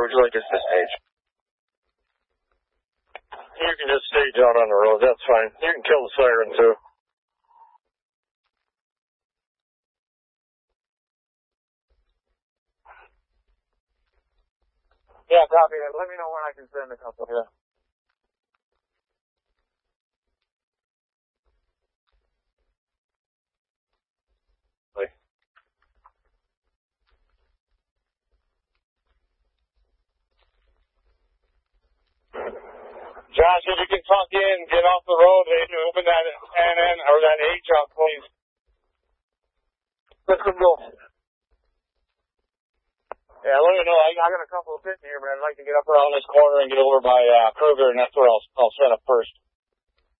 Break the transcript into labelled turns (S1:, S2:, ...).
S1: would you like us to stage? You can just stage out on the road. That's fine. You can kill the siren, too. Yeah, copy that. Let me know when I can send a couple here. Josh, if you can tuck in, get off the road, and open that NN or that H up, please. Let's go. Yeah, let me know. I got a couple of pits here, but I'd like to get up around this corner and get over by Kruger, and that's where I'll set up first.